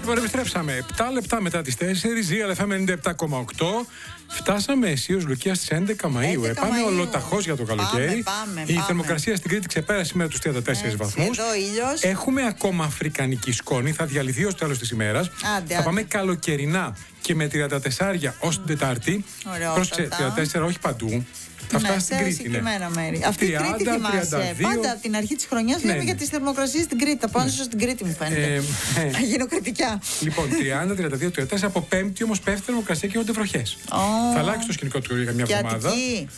Λοιπόν, επιστρέψαμε 7 λεπτά μετά τις 4, ZLFM 97,8. Φτάσαμε αισίως, Λουκία, στις 11 Μαΐου. Πάμε ολοταχώς για το καλοκαίρι. Η θερμοκρασία στην Κρήτη ξεπέρασε σήμερα τους 34 βαθμούς. Εδώ ήλιος. Έχουμε ακόμα αφρικανική σκόνη, θα διαλυθεί ως τέλος της ημέρας. Θα πάμε καλοκαιρινά και με 34 ως την Τετάρτη. Πρόσεξε, 34 όχι παντού. Θα φτάσει στην Κρήτη. Συγκεκριμένα μέρη. Αυτή η Κρήτη θυμάσαι. Πάντα από την αρχή της χρονιάς λέμε για τις θερμοκρασίες στην Κρήτη. Θα πάω στην Κρήτη, μου φαίνεται. Θα γίνω κριτικά. Λοιπόν, 30, 32, 34. Από Πέμπτη όμως πέφτει θερμοκρασία και γίνονται βροχές. Θα αλλάξει το σκηνικό του για μια εβδομάδα.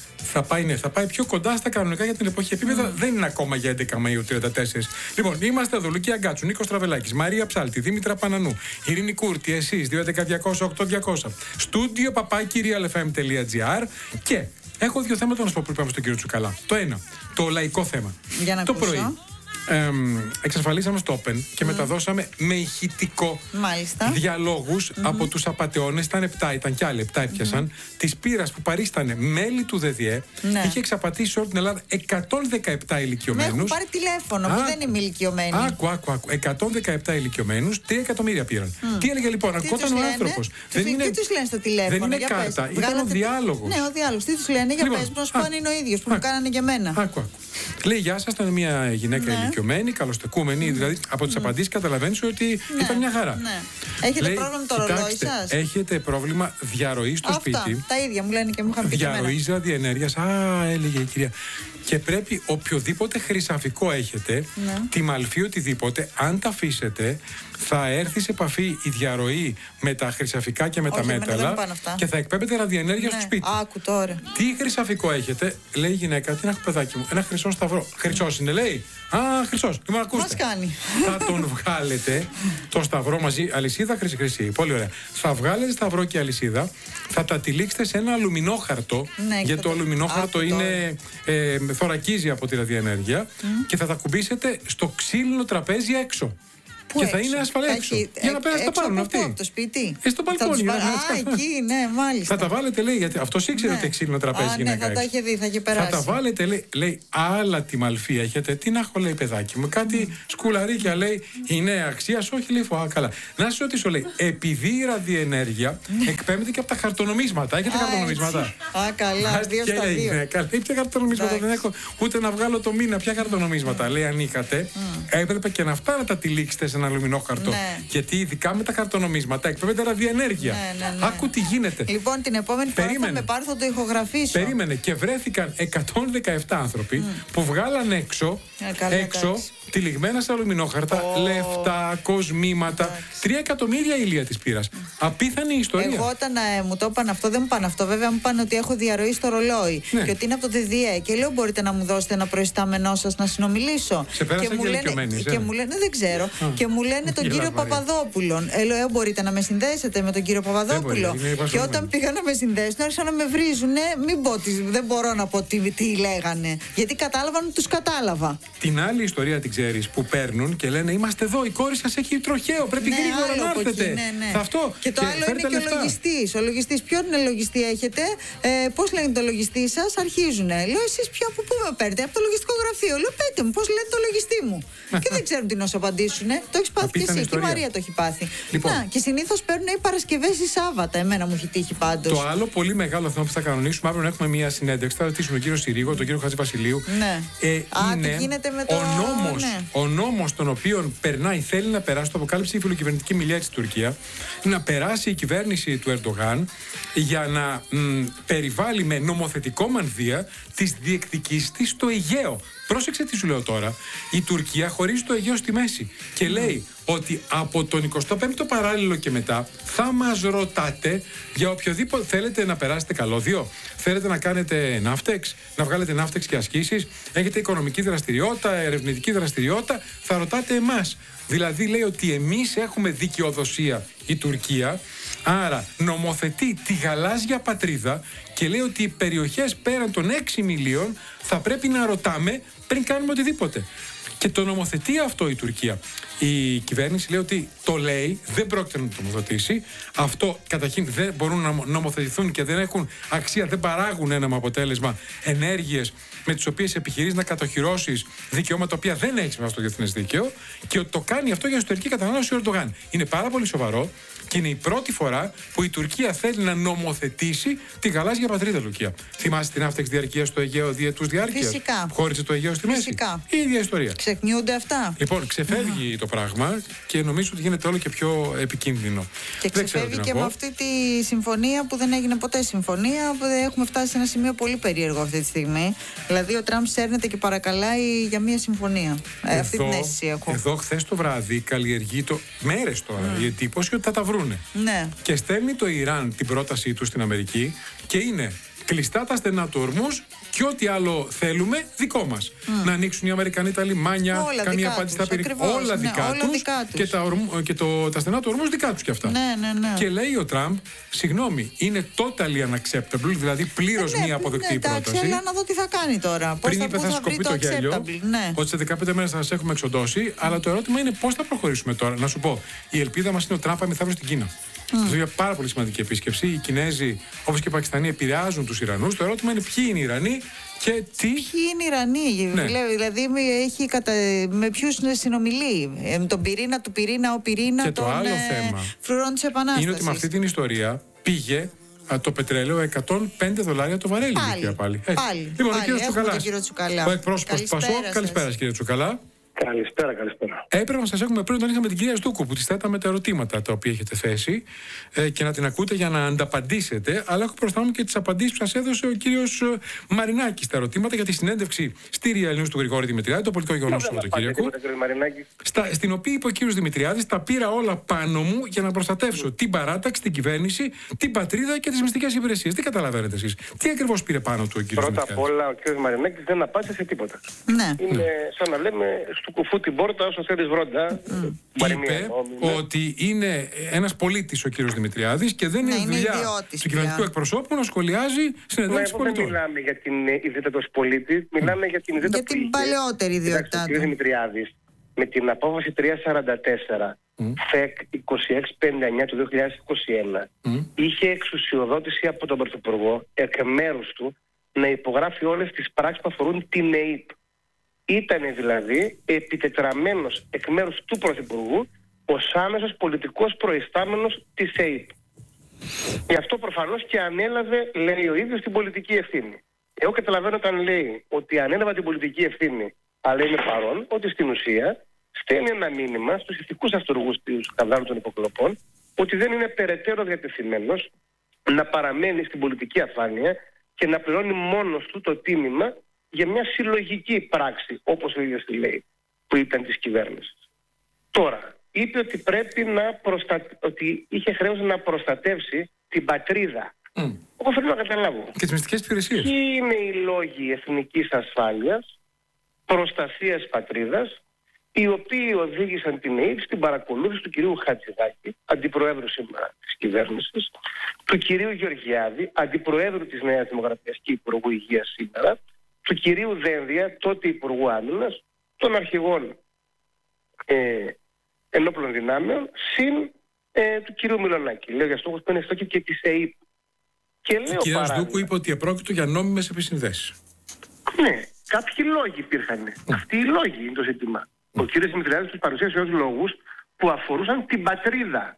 Θα πάει πιο κοντά στα κανονικά για την εποχή επίπεδα. Δεν είναι ακόμα για 11 Μαΐου 34. Λοιπόν, είμαστε εδώ. Λουκία Γκάτσου, Νίκος Τραβελάκης, Μαρία Ψάλτη, Δήμητρα Πανανού, Ειρήνη Κούρτη, εσείς 211-200-8200. Στούντιο @realfm.gr. Και έχω δύο θέματα να σου πω πριν πάμε στον κύριο Τσουκαλά. Το ένα, το λαϊκό θέμα. Για να το ακούσω. πρωί εξασφαλίσαμε στο Open και μεταδώσαμε με ηχητικό διαλόγους από τους απατεώνες. Ήταν 7, ήταν κι άλλοι 7 έπιασαν. Της πείρας που παρίστανε μέλη του ΔΔΕ. Είχε εξαπατήσει σε όλη την Ελλάδα 117 ηλικιωμένους. Με έχουν πάρει τηλέφωνο που δεν είναι ηλικιωμένοι. Άκου. 117 ηλικιωμένους, 3 εκατομμύρια πήραν. Τι έλεγε λοιπόν, ακούγονταν ο άνθρωπος. Τι τους λένε στο τηλέφωνο? Δεν είναι κάρτα, ήταν ο διάλογος. Ναι, ο διάλογος. Τι τους λένε, για πες, να σου πάνε είναι ο ίδιος που μου κάνανε και εμένα. Άκου. Λέει, γεια σας, ήταν μια γυναίκα ηλικιωμένη, καλοστεκούμενη, δηλαδή από τις απαντήσεις καταλαβαίνεις ότι ήταν μια χαρά. Έχετε πρόβλημα με το ρολόι σας? Έχετε πρόβλημα διαρροής στο σπίτι. Τα ίδια μου λένε και μου είχαν πει. Διαρροής ραδιενέργειας, έλεγε η κυρία. Και πρέπει οποιοδήποτε χρυσαφικό έχετε, τη μαλφή οτιδήποτε, αν τα αφήσετε, θα έρθει σε επαφή η διαρροή με τα χρυσαφικά και με τα μέταλλα και θα εκπέμπεται ραδιενέργεια στο σπίτι. Άκου τώρα. Τι χρυσαφικό έχετε, λέει η γυναίκα, τι να έχω παιδάκι μου, ένα χρυσό σταυρό. Χρυσός είναι, λέει. Χρυσός. Λοιπόν, ακούστε. Μας κάνει. Θα τον βγάλετε το σταυρό μαζί, αλυσίδα χρυσή. Πολύ ωραία. Θα βγάλετε σταυρό και αλυσίδα, θα τα τυλίξετε σε ένα αλουμινόχαρτο, γιατί το αλουμινόχαρτο είναι θωρακίζει από τη ραδιενέργεια και θα τα κουμπίσετε στο ξύλινο τραπέζι έξω. Και θα είναι ασφαλές έξω. Για να πέρασε τα πάρουν αυτοί. Από το σπίτι. Στο μπαλκόνι. Εκεί, ναι, μάλιστα. Θα τα βάλετε, λέει, γιατί αυτός ήξερε ότι ξύλινο τραπέζι γυναίκα. Ναι, θα τα είχε δει, θα είχε περάσει. Θα τα βάλετε, λέει, άλλα τη μαλφή έχετε. Τι να έχω, λέει, παιδάκι μου. Κάτι σκουλαρίκια, λέει, είναι αξίας, όχι, λέει, καλά. Να σου ρωτήσω, λέει, επειδή η ραδιενέργεια εκπέμπεται και από τα χαρτονομίσματα. Έχετε χαρτονομίσματα? Καλά, 2 στα 2. Ποια χαρτονομίσματα δεν έχω, ούτε να βγάλω το μήνα. Ποια χαρτονομίσματα, λέει, αν είχατε. Έπρεπε και να αυτά να τα τυλίξετε σε ένα αλουμινόχαρτο. Γιατί ειδικά με τα χαρτονομίσματα εκπέμπεται ραδιενέργεια. Άκου τι γίνεται. Λοιπόν, την επόμενη φορά θα με πάρει, θα το ηχογραφήσω. Περίμενε. Και βρέθηκαν 117 άνθρωποι που βγάλαν έξω τυλιγμένα σε αλουμινόχαρτα λεφτά, κοσμήματα. 3 εκατομμύρια ηλία της πήρας. Απίθανη ιστορία. Εγώ όταν μου το είπαν αυτό, δεν μου είπαν αυτό. Βέβαια μου είπαν ότι έχω διαρροή στο ρολόι και ότι είναι από το ΔΔΕ. Και λέω, μπορείτε να μου δώσετε ένα προϊστάμενό σας να συνομιλήσω? Σε πέρασε και μου λένε, δεν ξέρω. Και μου λένε τον κύριο Παπαδόπουλο. Λέω, μπορείτε να με συνδέσετε με τον κύριο Παπαδόπουλο? Και όταν πήγα να με συνδέσουν, άρχισαν να με βρίζουν. Μην πω, δεν μπορώ να πω τι λέγανε. Γιατί κατάλαβαν ότι τους κατάλαβα. Την άλλη ιστορία την ξέρεις, που παίρνουν και λένε, είμαστε εδώ, η κόρη σας έχει τροχαίο, πρέπει γρήγορα να έρθετε. Αυτό. Και το άλλο είναι και ο λογιστής. Ο λογιστής, ποιον λογιστή έχετε, πώς λένε το λογιστή σας? Αρχίζουνε. Λέω, εσείς από πού με παίρνετε? Από το λογιστικό γραφείο. Λέω, πείτε μου, πώς λένε το λογιστή μου? Και δεν ξέρουν τι να σου απαντήσουνε. Το έχεις πάθει και εσύ. Και η Μαρία το έχει πάθει. Λοιπόν. Και συνήθως παίρνουν οι Παρασκευές ή Σάββατα. Εμένα μου έχει τύχει πάντως. Το άλλο πολύ μεγάλο θέμα που θα κανονίσουμε, αύριο να έχουμε μια συνέντευξη. Θα ρωτήσουμε τον κύριο Συρίγο, τον κύριο Χατζηβασιλείου. Είναι ο νόμος τον οποίο περνάει, θέλει να περάσει, το αποκάλυψε η φιλοκυβερνητική μιλία της Τουρκία, να περάσει η κυβέρνηση του Ερντογάν για να περιβάλλει με νομοθετικό μανδύα τις διεκδικήσεις της στο Αιγαίο. Πρόσεξε τι σου λέω τώρα. Η Τουρκία χωρίζει το Αιγαίο στη μέση και λέει ότι από τον 25ο παράλληλο και μετά θα μας ρωτάτε για οποιοδήποτε θέλετε να περάσετε καλώδιο, θέλετε να κάνετε ναύτεξ, να βγάλετε ναύτεξ και ασκήσεις, έχετε οικονομική δραστηριότητα, ερευνητική δραστηριότητα, θα ρωτάτε εμάς. Δηλαδή λέει ότι εμείς έχουμε δικαιοδοσία η Τουρκία, άρα νομοθετεί τη γαλάζια πατρίδα και λέει ότι οι περιοχές πέραν των 6 μιλίων θα πρέπει να ρωτάμε πριν κάνουμε οτιδήποτε. Και το νομοθετεί αυτό η Τουρκία. Η κυβέρνηση λέει ότι το λέει, δεν πρόκειται να το νομοθετήσει. Αυτό καταρχήν δεν μπορούν να νομοθετηθούν και δεν έχουν αξία, δεν παράγουν ένα αποτέλεσμα ενέργειες με τις οποίες επιχειρείς να κατοχυρώσεις δικαιώματα τα οποία δεν έχεις μέσα στο διεθνές δίκαιο, και το κάνει αυτό για εσωτερική κατανάλωση ο Ερντογάν. Είναι πάρα πολύ σοβαρό και είναι η πρώτη φορά που η Τουρκία θέλει να νομοθετήσει τη γαλάζια πατρίδα, Λουκία. Θυμάσαι την άφταξη διαρκείας στο Αιγαίο διετούς διάρκειας? Φυσικά. Χώρισε το Αιγαίο στη μέση. Φυσικά. Η ίδια ιστορία. Ξεχνιούνται αυτά. Λοιπόν, ξεφεύγει το πράγμα και νομίζω ότι γίνεται όλο και πιο επικίνδυνο. Και ξεφεύγει και με αυτή τη συμφωνία που δεν έγινε ποτέ συμφωνία. Έχουμε φτάσει σε ένα σημείο πολύ περίεργο αυτή τη στιγμή. Δηλαδή, ο Τραμπ σέρνεται και παρακαλάει για μια συμφωνία. Αυτή την αίσθηση έχω. Εδώ, χθες το βράδυ, καλλιεργεί μέρες τώρα η εντύπωση ότι θα τα βρούνε. Ναι. Και στέλνει το Ιράν την πρότασή του στην Αμερική και είναι κλειστά τα στενά του ορμούς και ό,τι άλλο θέλουμε δικό μας. Να ανοίξουν οι Αμερικανοί τα λιμάνια, καμία απάντηση στα περίπτωση. Όλα δικά τους. Και τα στενά του ορμούς δικά τους κι αυτά. Ναι. Και λέει ο Τραμπ, συγγνώμη, είναι totally unacceptable, δηλαδή πλήρως μία αποδεκτή πρόταση. Αλλά να δω τι θα κάνει τώρα. Πριν είπε θα σκοπεί το γέλιο, ότι σε 15 μέρες θα σας έχουμε εξοντώσει, αλλά το ερώτημα είναι πώς θα προχωρήσουμε τώρα. Να σου πω, η ελπίδα μας είναι ο Τραμπ πάει μεθαύριο στην Κίνα. Αυτό είναι πάρα πολύ σημαντική επίσκεψη. Οι Κινέζοι, όπως και οι Πακιστανοί, επηρεάζουν τους Ιρανούς. Το ερώτημα είναι ποιοι είναι οι Ιρανοί και τι. Ποιοι είναι οι Ιρανοί, δηλαδή με ποιους συνομιλεί. Με τον πυρήνα του πυρήνα, ο πυρήνα και των το άλλο θέμα φρουρών της Επανάστασης. Είναι ότι με αυτή την ιστορία πήγε το πετρέλαιο $105 το βαρέλι. Πάλι. Λοιπόν, ο κύριος Τσουκαλάς, ο εκπρόσωπος του ΠΑΣΟΚ. Καλησπέρα, κύριε Τσουκαλά. Καλησπέρα. Έπρεπε να σας έχουμε πριν όταν είχαμε την κυρία Στούκου που της θέταμε τα ερωτήματα τα οποία έχετε θέσει και να την ακούτε για να ανταπαντήσετε. Αλλά έχω μπροστά μου και τις απαντήσεις που σας έδωσε ο κύριος Μαρινάκης στα ερωτήματα για τη συνέντευξη στη Real News του Γρηγόρη Δημητριάδη, το πολιτικό γεγονός του Σαββατοκύριακου. Στην οποία είπε ο κύριος Δημητριάδης: τα πήρα όλα πάνω μου για να προστατεύσω την παράταξη, την κυβέρνηση, την πατρίδα και τις μυστικές υπηρεσίες. Τι καταλαβαίνετε εσείς? Τι ακριβώς πήρε πάνω του ο κύριος Δημητριάδης? Πρώτα απ' όλα, ο κύριος Μαρινάκης δεν απάντησε σε τίποτα. Είναι σαν να λέμε του κουφού την πόρτα όσο θέλεις βρόντα. Είπε ότι είναι ένας πολίτης ο κύριος Δημητριάδης και δεν είναι δουλειά του κυβερνητικού εκπροσώπου να σχολιάζει συνεντεύξεις πολιτών. Δεν μιλάμε για την ιδιότητα ως πολίτη, μιλάμε για την ιδιότητα για την παλαιότερη ιδιότητα του. Ο κύριος Δημητριάδης με την απόφαση 344 ΦΕΚ 2659 του 2021 είχε εξουσιοδότηση από τον Πρωθυπουργό εκ μέρους του να υπογράφει όλες τις πράξεις που αφορούν την ΕΕΠ. Ήταν δηλαδή επιτετραμένος εκ μέρους του Πρωθυπουργού ως άμεσος πολιτικός προϊστάμενος της ΕΕΠ. Γι' αυτό προφανώς και ανέλαβε, λέει ο ίδιος, την πολιτική ευθύνη. Εγώ καταλαβαίνω όταν λέει ότι ανέλαβα την πολιτική ευθύνη, αλλά είναι παρόν, ότι στην ουσία στέλνει ένα μήνυμα στους ηθικούς αυτούργους του σκανδάλου των υποκλοπών ότι δεν είναι περαιτέρω διατεθειμένος να παραμένει στην πολιτική αφάνεια και να πληρώνει μόνος του το τίμημα για μια συλλογική πράξη, όπως ο ίδιος τη λέει, που ήταν της κυβέρνησης. Τώρα, είπε ότι πρέπει ότι είχε χρέος να προστατεύσει την πατρίδα. Εγώ θέλω να καταλάβω. Και τις μυστικές υπηρεσίες. Ποιοι είναι οι λόγοι εθνικής ασφάλειας, προστασίας πατρίδας, οι οποίοι οδήγησαν την ΕΕΠ στην παρακολούθηση του κυρίου Χατζηδάκη, αντιπροέδρου σήμερα της κυβέρνησης, του κυρίου Γεωργιάδη, αντιπροέδρου της Νέας Δημοκρατίας και Υπουργού Υγείας σήμερα, του κυρίου Δένδια, τότε Υπουργού Άμυνας, των αρχηγών ενόπλων δυνάμεων, συν του κυρίου Μιλονάκη. Λέω για στόχος που είναι στόχοι και της ΕΕΠ. Και ο κύριος Δούκου είπε ότι επρόκειτο για νόμιμες επισυνδέσεις. Ναι, κάποιοι λόγοι υπήρχαν. Αυτοί οι λόγοι είναι το ζήτημα. Ο κύριος Δημητριάδης τους παρουσίασε ως λόγους που αφορούσαν την πατρίδα.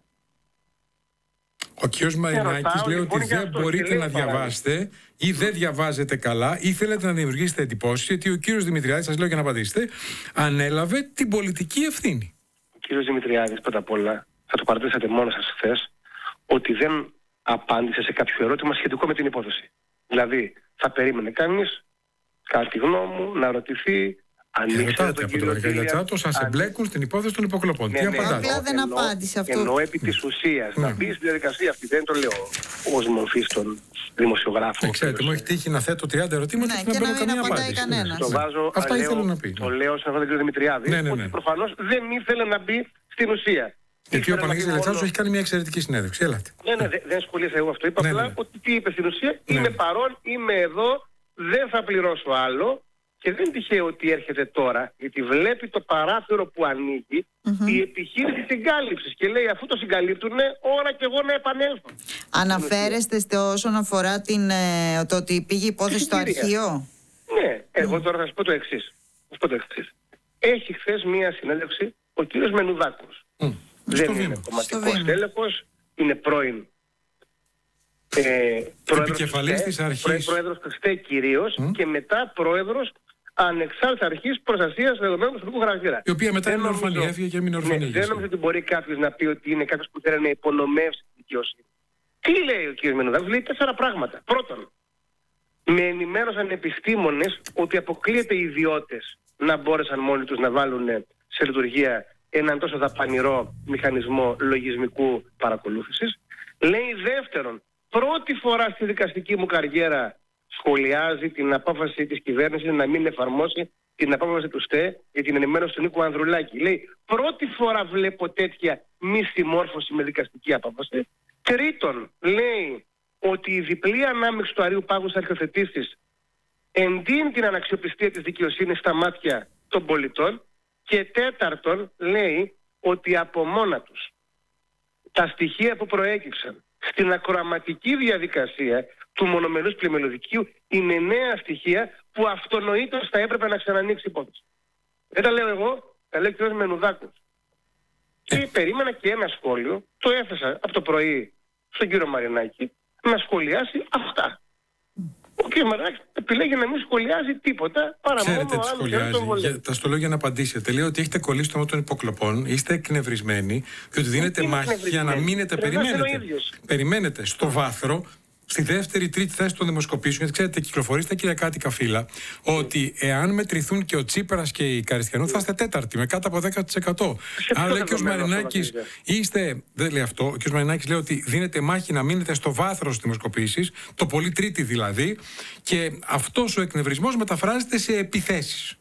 Ο κ. Μαρινάκης λέει ότι δεν μπορείτε να διαβάσετε ή δεν διαβάζετε καλά ή θέλετε να δημιουργήσετε εντυπώσεις, γιατί ο κ. Δημητριάδης, σας λέω για να απαντήσετε, ανέλαβε την πολιτική ευθύνη. Ο κ. Δημητριάδης, πρώτα απ' όλα, θα το παρατήσατε μόνο σας χθες, ότι δεν απάντησε σε κάποιο ερώτημα σχετικό με την υπόθεση. Δηλαδή, θα περίμενε κανείς, κατά τη γνώμη μου, να ρωτηθεί. Ρωτάτε από το Βαρκαλιατσάτο, σας εμπλέκουν στην υπόθεση των υποκλοπών. Τι απαντάτε? Απλά δεν απάντησε αυτό. Εννοώ επί της ουσίας. Να μπει στη διαδικασία αυτή. Δεν το λέω ως μορφής των δημοσιογράφων. Ξέρετε, μου έχει τύχει να θέτω 30 ερωτήματα και να παίρνω καμία απάντηση. Αυτά ήθελα να πει. Το λέω σε αυτόν τον κ. Δημητριάδη, ότι προφανώς δεν ήθελε να μπει στην ουσία. Γιατί ο Παναγιώτης Λετσάτος έχει κάνει μια εξαιρετική συνέντευξη. Έλατε. Ναι, δεν σχολίασα εγώ αυτό. Είπα απλά ότι τι είπε στην ουσία. Είμαι παρόν, είμαι εδώ, δεν θα πληρώσω άλλο. και δεν είναι τυχαίο ότι έρχεται τώρα, γιατί βλέπει το παράθυρο που ανοίγει η επιχείρηση συγκάλυψης και λέει αφού το συγκαλύπτουνε, ώρα και εγώ να επανέλθω. Αναφέρεστε όσον αφορά το ότι πήγε η υπόθεση στο αρχείο. Ναι, εγώ τώρα θα σας πω το εξής. Έχει χθες μία συνέντευξη ο κύριος Μενουδάκος. Δεν είναι κομματικός τέλεχος, είναι πρώην πρόεδρος του ΣΤΕ κυρίως και μετά πρόεδρος ανεξάρτητης αρχής προστασίας δεδομένων του προσωπικού χαρακτήρα. Η οποία μετά είναι ορφανή, έφυγε και έμεινε ορφανή. Δεν νομίζω ότι μπορεί κάποιος να πει ότι είναι κάποιος που θέλει να υπονομεύσει τη δικαιοσύνη. Τι λέει ο κ. Μενουδάκος? Λέει 4 πράγματα. Πρώτον, με ενημέρωσαν επιστήμονες ότι αποκλείεται οι ιδιώτες να μπόρεσαν μόνοι τους να βάλουν σε λειτουργία έναν τόσο δαπανηρό μηχανισμό λογισμικού παρακολούθησης. Λέει δεύτερον, πρώτη φορά στη δικαστική μου καριέρα σχολιάζει την απόφαση της κυβέρνησης να μην εφαρμόσει την απόφαση του ΣΤΕ για την ενημέρωση του Νίκου Ανδρουλάκη. Λέει, πρώτη φορά βλέπω τέτοια μη συμμόρφωση με δικαστική απόφαση. Τρίτον, λέει ότι η διπλή ανάμειξη του Αρείου Πάγου στις αρχιοθετήσεις εντείνει την αναξιοπιστία της δικαιοσύνης στα μάτια των πολιτών. Και τέταρτον, λέει ότι από μόνα τους τα στοιχεία που προέκυψαν στην ακροαματική διαδικασία του μονομερούς πλημελωδικίου είναι νέα στοιχεία που αυτονοήτως θα έπρεπε να ξανανοίξει υπόθεση. Δεν τα λέω εγώ, τα λέει ο κ. Μενουδάκος. Και περίμενα και ένα σχόλιο, το έθεσα από το πρωί στον κύριο Μαρινάκη, να σχολιάσει αυτά. Ο κ. Μαρινάκης επιλέγει να μην σχολιάζει τίποτα παρά μόνο τι σχολιάζει. Θα στο λέω για να απαντήσετε. Λέει ότι έχετε κολλήσει το νόμο των υποκλοπών, είστε εκνευρισμένοι και ότι δίνετε μάχη για να μείνετε. Περιμένετε στο βάθρο, στη δεύτερη, τρίτη θέση των δημοσκοπήσεων, γιατί ξέρετε, κυκλοφορεί στα κυριακάτικα φύλλα, ότι εάν μετρηθούν και ο Τσίπρας και η Καριστιανού, θα είστε τέταρτη, με κάτω από 10%. Άρα λέει και ο Μαρινάκης, δεν λέει αυτό, ο κ. Μαρινάκης λέει ότι δίνετε μάχη να μείνετε στο βάθρο στις δημοσκοπήσεις, το πολύ τρίτη δηλαδή, και αυτός ο εκνευρισμός μεταφράζεται σε επιθέσεις.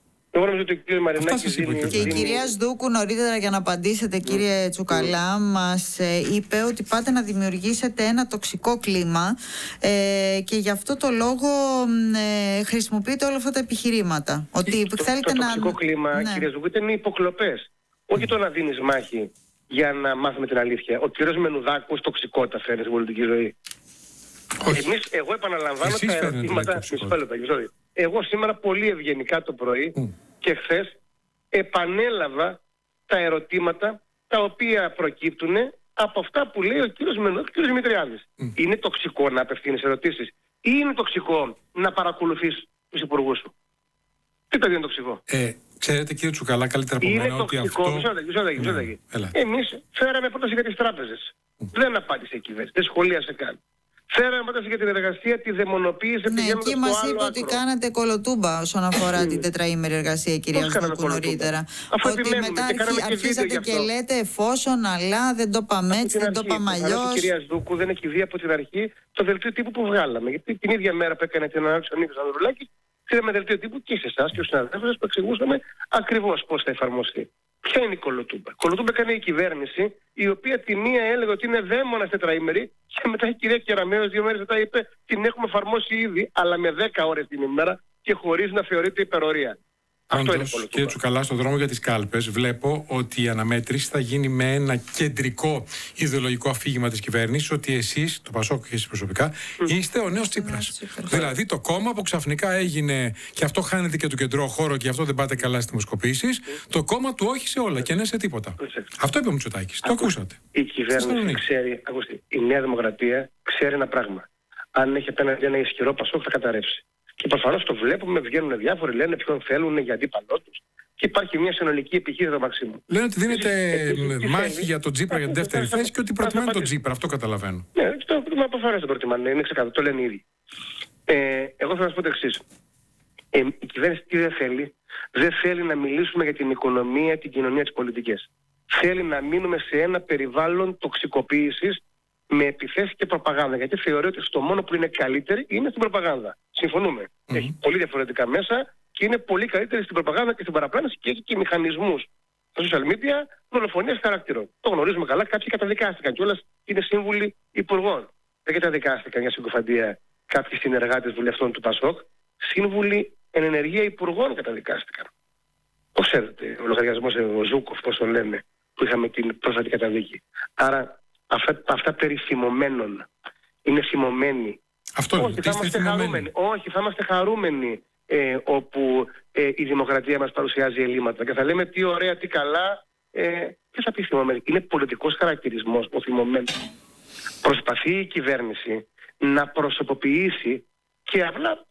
Και η κυρία Σδούκου νωρίτερα, για να απαντήσετε κύριε Τσουκαλά, μας είπε ότι πάτε να δημιουργήσετε ένα τοξικό κλίμα και γι' αυτό το λόγο χρησιμοποιείτε όλα αυτά τα επιχειρήματα. Ότι θέλετε το τοξικό κλίμα, κυρία Σδούκου, ήταν οι υποκλοπές. Όχι το να δίνεις μάχη για να μάθουμε την αλήθεια. Ο κύριος Μενουδάκος τοξικότητα φέρνει στην πολιτική ζωή. Εγώ επαναλαμβάνω τα ερωτήματα. Εγώ σήμερα πολύ ευγενικά το πρωί και χθες επανέλαβα τα ερωτήματα τα οποία προκύπτουν από αυτά που λέει ο κύριος Μενουδάκος και ο κύριος Δημητριάδης. Είναι τοξικό να απευθύνεις ερωτήσεις ή είναι τοξικό να παρακολουθείς τους υπουργούς σου? Τι παιδί είναι τοξικό? Ξέρετε κύριε Τσουκαλά καλύτερα από μένα ότι αυτό... Εμείς φέραμε πρόταση για τις τράπεζες. Δεν απάντησε η κυβέρνηση, δεν σχολίασε καν. Φέραμε πρόταση για την εργασία, τη δαιμονοποίηση. Ναι, εκεί μας είπε ότι κάνατε κολοτούμπα όσον αφορά την τετραήμερη εργασία, κυρία Σδούκου, νωρίτερα. Ότι μετά αρχίσατε και λέτε εφόσον, αλλά δεν το είπαμε έτσι, δεν το είπαμε αλλιώς. Η κυρία Σδούκου δεν έχει δει από την αρχή το δελτίο τύπου που βγάλαμε. Γιατί την ίδια μέρα που έκανε την ανάλυση ο Νίκος Ανδρουλάκης, στείλαμε δελτίο τύπου και σε εσάς και στους συναδέλφους που εξηγούσαμε ακριβώς πώς θα εφαρμοστεί. Ποια είναι η κολοτούμπα? Κολοτούμπα έκανε η κυβέρνηση, η οποία τη μία έλεγε ότι είναι δαίμονας τετραήμερη, και μετά η κυρία Κεραμέως 2 μέρες μετά είπε την έχουμε εφαρμόσει ήδη, αλλά με 10 ώρες την ημέρα και χωρίς να θεωρείται υπερορία. Πάντως, κύριε Τσουκαλά, στον δρόμο για τις κάλπες βλέπω ότι η αναμέτρηση θα γίνει με ένα κεντρικό ιδεολογικό αφήγημα της κυβέρνησης, ότι εσείς, το Πασόκ και εσείς προσωπικά, είστε ο νέος Τσίπρας. Δηλαδή το κόμμα που ξαφνικά έγινε, και αυτό χάνεται και του κεντρό χώρο και γι' αυτό δεν πάτε καλά στις δημοσκοπήσεις, το κόμμα του όχι σε όλα και ναι σε τίποτα. Αυτό είπε ο Μητσοτάκης. Το ακούσατε. Η κυβέρνηση ξέρει, ακούστε, η Νέα Δημοκρατία ξέρει ένα πράγμα. Αν έχει απέναντι ένα ισχυρό Πασόκ θα καταρρεύσει. Και προφανώς το βλέπουμε, βγαίνουν διάφοροι, λένε ποιον θέλουν για αντίπαλό τους. Και υπάρχει μια συνολική επιχείρηση του Μαξίμου. Λένε ότι δίνεται μάχη για τον Τσίπρα για την δεύτερη θέση και ότι προτιμάνε τον Τσίπρα. Αυτό καταλαβαίνω. Ναι, μα προφανώς δεν προτιμάνε. Είναι ξεκάθαρο. Το λένε ήδη. Εγώ θα σας πω το εξής. Η κυβέρνηση τι δεν θέλει? Δεν θέλει να μιλήσουμε για την οικονομία, την κοινωνία, τις πολιτικές. Θέλει να μείνουμε σε ένα περιβάλλον τοξικοποίησης με επιθέσεις και προπαγάνδα. Γιατί θεωρεί ότι στο μόνο που είναι καλύτερη είναι στην προπαγάνδα. Συμφωνούμε. Έχει πολύ διαφορετικά μέσα και είναι πολύ καλύτερη στην προπαγάνδα και στην παραπλάνηση και έχει και μηχανισμούς στα social media δολοφονίας χαρακτήρων. Το γνωρίζουμε καλά. Κάποιοι καταδικάστηκαν κιόλας. Είναι σύμβουλοι υπουργών. Δεν καταδικάστηκαν για συκοφαντία κάποιοι συνεργάτες βουλευτών του Πασόκ. Σύμβουλοι εν ενεργεία υπουργών καταδικάστηκαν. Το ξέρετε, ο λογαριασμός Ζούκοφ, πώς το λένε, που είχαμε την πρόσφατη καταδίκη. Άρα αυτά περί θυμωμένων. Είναι θυμωμένοι. Αυτό Όχι, θα είμαστε χαρούμενοι όπου η δημοκρατία μας παρουσιάζει ελλείμματα. Και θα λέμε τι ωραία, τι καλά. Και θα πει θυμωμένοι. Είναι πολιτικός χαρακτηρισμός ο θυμωμένος. Προσπαθεί η κυβέρνηση να προσωποποιήσει και απλά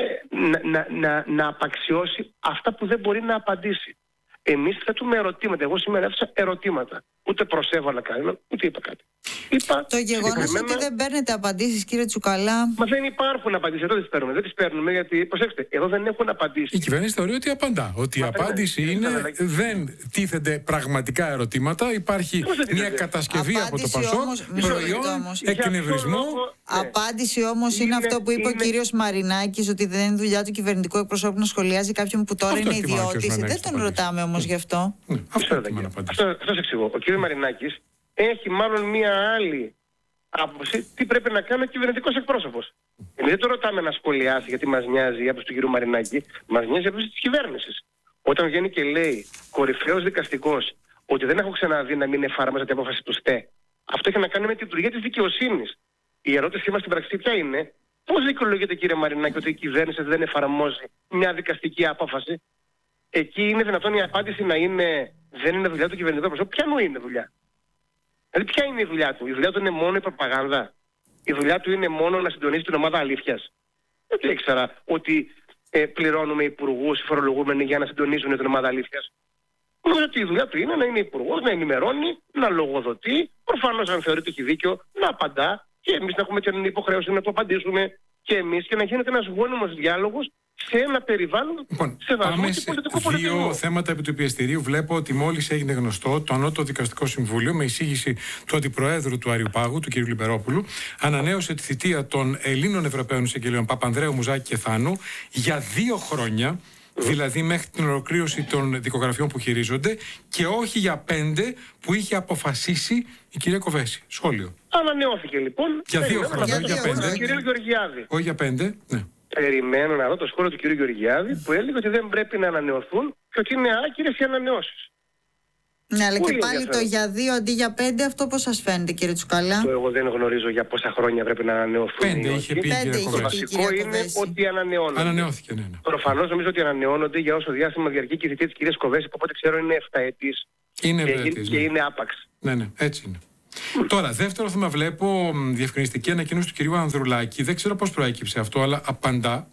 να απαξιώσει αυτά που δεν μπορεί να απαντήσει. Εμείς θέτουμε ερωτήματα. Εγώ σήμερα έθεσα ερωτήματα. Ούτε προσέβαλα κανέναν, ούτε είπα κάτι. Το γεγονός ότι δεν παίρνετε απαντήσεις, κύριε Τσουκαλά. Μα δεν υπάρχουν απαντήσεις. Εδώ δεν τις παίρνουμε γιατί, προσέξτε, εδώ δεν έχουν απαντήσει. Η κυβέρνηση θεωρεί ότι απαντά. Ότι η απάντηση είναι δεν τίθενται πραγματικά ερωτήματα. Υπάρχει μια κατασκευή από το ΠΑΣΟΚ, προϊόν, εκνευρισμό. Απάντηση όμως είναι αυτό που είπε ο κύριος Μαρινάκης, ότι δεν είναι δουλειά του κυβερνητικού εκπροσώπου να σχολιάζει κάποιον που τώρα είναι ιδιώτης. Δεν τον ρωτάμε όμως γι' αυτό. Αυτό σας εξηγώ. Ο κύριος Μαρινάκης έχει μάλλον μία άλλη άποψη τι πρέπει να κάνει ο κυβερνητικός εκπρόσωπος. Εμείς δεν το ρωτάμε να σχολιάσει γιατί μας νοιάζει η άποψη του κύριου Μαρινάκη, μας νοιάζει η άποψη της κυβέρνησης. Όταν βγαίνει και λέει κορυφαίος δικαστικός ότι δεν έχω ξαναδεί να μην εφάρμοζεται η απόφαση του ΣΤΕ, αυτό έχει να κάνει με τη λειτουργία της δικαιοσύνης. Η ερώτησή μας στην πράξη ποια είναι, πώς δικαιολογείται, κύριε Μαρινάκη, ότι η κυβέρνηση δεν εφαρμόζει μια δικαστική απόφαση? Εκεί είναι δυνατόν η απάντηση να είναι δεν είναι δουλειά του κυβερνητικού προσώπου? Ποια νου είναι δουλειά? Δηλαδή, ποια είναι η δουλειά του? Η δουλειά του είναι μόνο η προπαγάνδα? Η δουλειά του είναι μόνο να συντονίζει την ομάδα αλήθειας? Δεν ήξερα ότι πληρώνουμε υπουργούς, φορολογούμενοι για να συντονίζουν την ομάδα αλήθειας. Νομίζω ότι η δουλειά του είναι να είναι υπουργός, να ενημερώνει, να λογοδοτεί. Προφανώς, αν θεωρεί ότι έχει δίκιο, να απαντά. Και εμείς να έχουμε την υποχρέωση να το απαντήσουμε και εμείς και να γίνεται ένας γόνιμος διάλογος σε ένα περιβάλλον πάμε σε δύο θέματα επί του πιεστηρίου. Βλέπω ότι μόλις έγινε γνωστό το Ανώτατο Δικαστικό Συμβούλιο, με εισήγηση του Αντιπροέδρου του Αριουπάγου, του κ. Λιμπερόπουλου, ανανέωσε τη θητεία των Ελλήνων Ευρωπαίων Εισαγγελέων Παπανδρέου, Μουζάκη και Θάνου για 2 χρόνια. Δηλαδή μέχρι την ολοκλήρωση των δικογραφιών που χειρίζονται, και όχι για 5 που είχε αποφασίσει η κυρία Κοβέση. Σχόλιο. Ανανεώθηκε λοιπόν. Για 2 χρόνια, για 5. Κύριο Γεωργιάδη. Όχι για 5, ναι. Περιμένω να δω το σχόλιο του κ. Γεωργιάδη που έλεγε ότι δεν πρέπει να ανανεωθούν και ότι είναι άκυρες οι ανανεώσεις. Ναι, αλλά και πάλι το για 2 αντί για 5, αυτό πώς σας φαίνεται, κύριε Τσουκαλά? Εγώ δεν γνωρίζω για πόσα χρόνια πρέπει να ανανεωθούν. 5 είχε πει η κυρία Κοβέση. Το βασικό είναι ότι ανανεώνονται. Ανανεώθηκε, ναι. Προφανώς νομίζω ότι ανανεώνονται για όσο διάστημα διαρκεί και η θητεία της κυρίας Κοβέση, που από ό,τι ξέρω είναι 7 ετής. Είναι 7 ετής. Και είναι άπαξ. Ναι, έτσι είναι. Τώρα, δεύτερο θέμα, βλέπω διευκρινιστική ανακοίνωση του κυρίου Ανδρουλάκη. Δεν ξέρω πώς προέκυψε αυτό, αλλά απαντά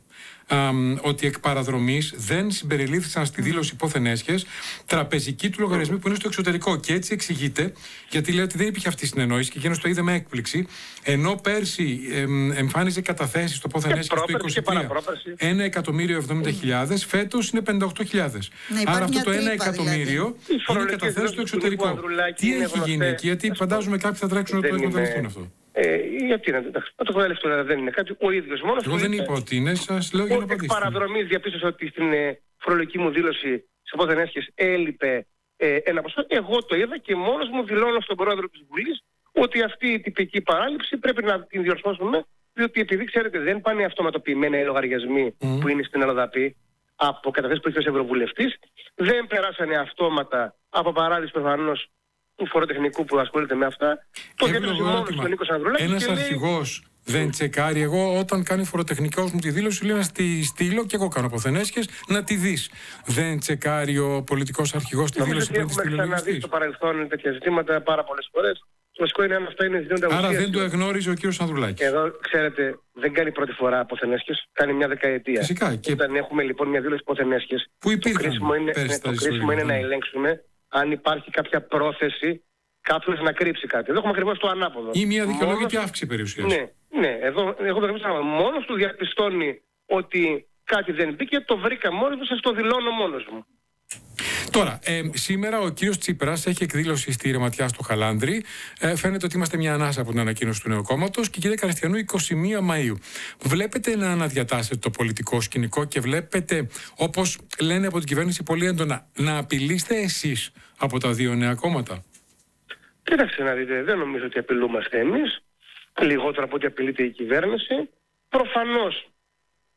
ότι εκ παραδρομής δεν συμπεριλήφθησαν στη δήλωση υπόθεν έσχες τραπεζικοί του λογαριασμού που είναι στο εξωτερικό. Και έτσι εξηγείται, γιατί λέει ότι δεν υπήρχε αυτή η συνεννόηση και εκείνος το είδε με έκπληξη, ενώ πέρσι εμφάνιζε καταθέσεις στο υπόθεν έσχες το 23 1.070.000, φέτος είναι 58.000. Άρα αυτό το 1 εκατομμύριο είναι καταθέσεις στο εξωτερικό. Τι έχει γίνει εκεί, γιατί φαντάζομαι κάποιοι θα τρέξουν να το εκμεταλλευτούν αυτό. Γιατί να το εκμεταλλευτούν, δεν είναι κάτι. Ο ίδιος μόνος. Εγώ δεν είπα ότι είναι, σας λέω για να απαντήσω. Εκ παραδρομής διαπίστωσα ότι στην φορολογική μου δήλωση σε πότε έσχες έλειπε ένα ποσό. Εγώ το είδα και μόνος μου δηλώνω στον πρόεδρο της Βουλής ότι αυτή η τυπική παράληψη πρέπει να την διορθώσουμε, διότι επειδή ξέρετε δεν πάνε αυτοματοποιημένα οι λογαριασμοί που είναι στην ΕΛΔΑΠΗ από καταθέσεις που έχει ως Ευρωβουλευτής, δεν περάσανε αυτόματα από παράληψη προφανώς του φοροτεχνικού που ασχολείται με αυτά. Το διαπίστωσε μόνος του Νίκος Ανδρουλάκη. Ένας αρχηγός δεν τσεκάρει? Εγώ όταν κάνει φοροτεχνικός μου τη δήλωση λέω να τη στείλω και εγώ κάνω αποθενέσχες να τη δεις. Δεν τσεκάρει ο πολιτικός αρχηγός τη δήλωση πριν τη στείλει? Έχουμε ξαναδεί στο παρελθόν τέτοια ζητήματα πάρα πολλές φορές. Το βασικό είναι αν αυτά είναι ζητήματα ουσίας. Άρα δεν το εγνώριζε ο κύριος Ανδρουλάκης. Εδώ, ξέρετε, δεν κάνει πρώτη φορά αποθενέσχες, κάνει μια δεκαετία. Φυσικά. Και όταν έχουμε λοιπόν μια δήλωση αποθενέσχες, που υπήρχαν, το κρίσιμο είναι να ελέγξουμε αν υπάρχει κάποια πρόθεση κάποιος να κρύψει κάτι. Εδώ έχουμε ακριβώς το ανάποδο. Ή μια δικαιολόγητη αύξηση περιουσίας. Ναι, εδώ το μόνος του διαπιστώνει ότι κάτι δεν μπήκε, το βρήκα μόνος του, σας το δηλώνω μόνος μου. Τώρα, σήμερα ο κύριος Τσίπρας έχει εκδήλωση στη Ρεματιά στο Χαλάνδρι. Φαίνεται ότι είμαστε μια ανάσα από την ανακοίνωση του νέου κόμματος. Και κυρία Καριστιανού, 21 Μαΐου. Βλέπετε να αναδιατάσσεται το πολιτικό σκηνικό και βλέπετε, όπως λένε από την κυβέρνηση πολύ έντονα, να απειλείστε εσείς από τα 2 νέα κόμματα? Κοίταξε να δείτε, δεν νομίζω ότι απειλούμαστε εμείς. Λιγότερο από ό,τι απειλείται η κυβέρνηση. Προφανώς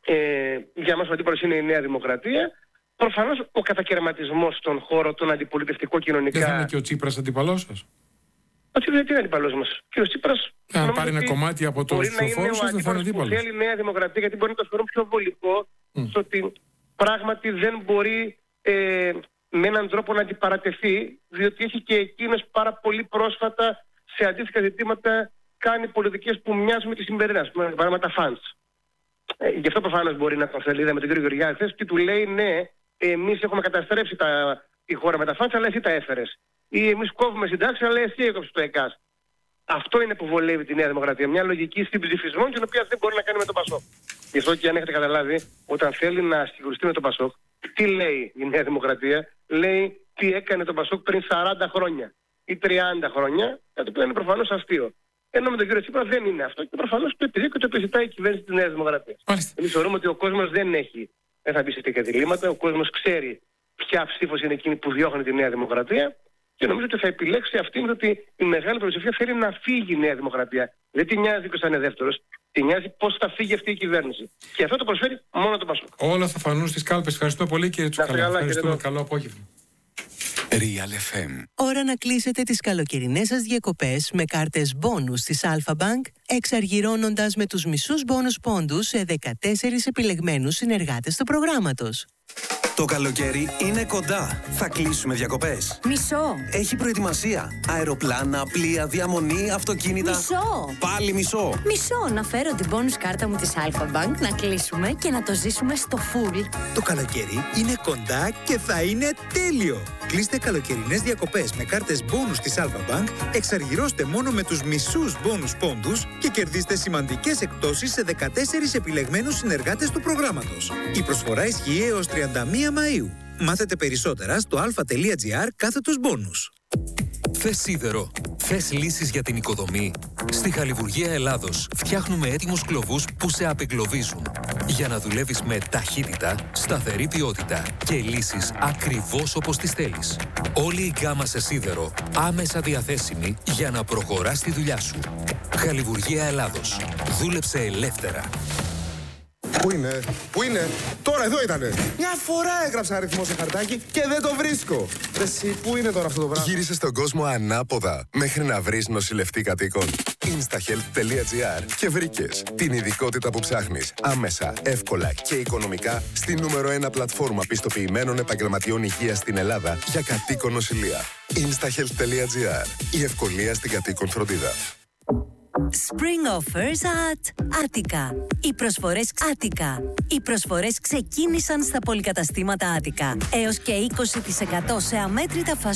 Για μας ο αντίπαλος είναι η Νέα Δημοκρατία. Προφανώς ο κατακαιρματισμός στον χώρο, τον αντιπολιτευτικό κοινωνικά... Δεν θα είναι και ο Τσίπρας αντίπαλός σας? Ο Τσίπρας δεν είναι αντίπαλος μας. Και ο Τσίπρας... Αν πάρει ένα κομμάτι από το ψηφοφόρο σας, δεν θα είναι αντίπαλος. Θέλει η Νέα Δημοκρατία, γιατί μπορεί να το θεωρούν πιο βολικό, στο ότι πράγματι δεν μπορεί με έναν τρόπο να αντιπαρατεθεί, διότι έχει και εκείνος πάρα πολύ πρόσφατα σε αντίστοιχα ζητήματα κάνει πολιτικές που μοιάζουν με τις σημερινές, παράδειγμα τα φαντς. Γι' αυτό προφανώς μπορεί να τον θέλει. Είδαμε τον κύριο Γεωργιάδη χθες και του λέει ναι, εμείς έχουμε καταστρέψει τη χώρα με τα φαντς, αλλά εσύ τα έφερες. Ή εμείς κόβουμε συντάξεις, αλλά εσύ έκοψες το ΕΚΑΣ. Αυτό είναι που βολεύει τη Νέα Δημοκρατία. Μια λογική συμψηφισμών, την οποία δεν μπορεί να κάνει με τον Πασόκ. Γι' αυτό και αν έχετε καταλάβει, όταν θέλει να συγκρουστεί με τον Πασόκ, τι λέει η Νέα Δημοκρατία? Λέει τι έκανε τον Πασόκ πριν 40 χρόνια ή 30 χρόνια, κάτι που είναι προφανώς αστείο. Ενώ με τον κύριο Τσίπρα δεν είναι αυτό και προφανώς το επιδιώκει και το επιζητάει η κυβέρνηση της Νέας Δημοκρατίας. Εμείς θεωρούμε ότι ο κόσμος δεν θα μπει σε τέτοια διλήμματα. Ο κόσμος ξέρει ποια ψήφος είναι εκείνη που διώχνει τη Νέα Δημοκρατία και νομίζω ότι θα επιλέξει αυτήν, ότι η μεγάλη πλειοψηφία θέλει να φύγει η Νέα Δημοκρατία. Δεν τη νοιάζει ποιος θα είναι δεύτερος. Τη νοιάζει πώς θα φύγει αυτή η κυβέρνηση. Και αυτό το προσφέρει μόνο το Πασόκ. Όλα θα φανούν στις κάλπες. Ευχαριστώ πολύ κύριε Τσουκαλά. Ευχαριστούμε. Καλό απόγευμα. Real FM. Ώρα να κλείσετε τις καλοκαιρινές σας διακοπές με κάρτες μπόνους της Alpha Bank, εξαργυρώνοντας με τους μισούς μπόνους πόντους σε 14 επιλεγμένους συνεργάτες του προγράμματος. Το καλοκαίρι είναι κοντά. Θα κλείσουμε διακοπές. Μισό. Έχει προετοιμασία. Αεροπλάνα, πλοία, διαμονή, αυτοκίνητα. Μισό. Πάλι μισό. Μισό. Να φέρω την bonus κάρτα μου της Alpha Bank, να κλείσουμε και να το ζήσουμε στο full. Το καλοκαίρι είναι κοντά και θα είναι τέλειο. Κλείστε καλοκαιρινές διακοπές με κάρτες bonus της Alpha Bank, εξαργυρώστε μόνο με τους μισούς bonus πόντους και κερδίστε σημαντικές εκπτώσεις σε 14 επιλεγμένους συνεργάτες του προγράμματος. Η προσφορά ισχύει έως 31 Μαΐου. Μάθετε περισσότερα στο alpha.gr/bonus. Θες σίδερο? Θες λύσεις για την οικοδομή? Στη Χαλιβουργία Ελλάδος φτιάχνουμε έτοιμους κλωβούς που σε απεγκλωβίζουν. Για να δουλεύεις με ταχύτητα, σταθερή ποιότητα και λύσεις ακριβώς όπως τις θέλεις. Όλη η γκάμα σε σίδερο άμεσα διαθέσιμη για να προχωράς τη δουλειά σου. Χαλιβουργία Ελλάδος. Δούλεψε ελεύθερα. Πού είναι, τώρα εδώ ήτανε. Μια φορά έγραψα αριθμό σε χαρτάκι και δεν το βρίσκω. Εσύ, πού είναι τώρα αυτό το πράγμα? Γύρισε στον κόσμο ανάποδα μέχρι να βρεις νοσηλευτή κατοίκων. Instahealth.gr και βρήκες την ειδικότητα που ψάχνεις άμεσα, εύκολα και οικονομικά στη νούμερο 1 πλατφόρμα πιστοποιημένων επαγγελματιών υγείας στην Ελλάδα για κατοίκον νοσηλεία. Instahealth.gr. Η ευκολία στην κατοίκον φροντίδα. Spring offers at Attica. Οι προσφορές ξεκίνησαν στα πολυκαταστήματα Attica. Έως και 20% σε αμέτρητα